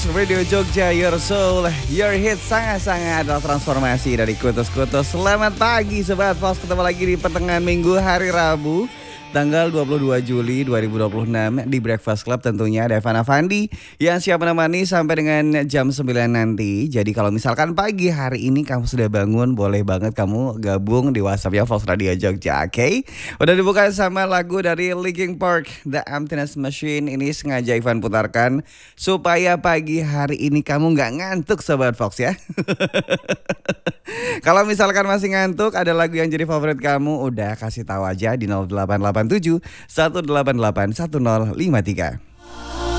Radio Jogja, your soul, your hit sangat-sangat adalah transformasi dari kutus-kutus. Selamat pagi Sobat Fox, ketemu lagi di pertengahan minggu hari Rabu tanggal 22 Juli 2026 di Breakfast Club. Tentunya ada Evan Afandi yang siap menemani sampai dengan jam 9 nanti. Jadi kalau misalkan pagi hari ini kamu sudah bangun, boleh banget kamu gabung di WhatsApp-nya Fox Radio Jogja, oke? Udah dibuka sama lagu dari Linkin Park, The Emptiness Machine. Ini sengaja Ivan putarkan supaya pagi hari ini kamu nggak ngantuk Sobat Fox ya. Kalau misalkan masih ngantuk, ada lagu yang jadi favorit kamu, udah kasih tahu aja di 0887 188 1053.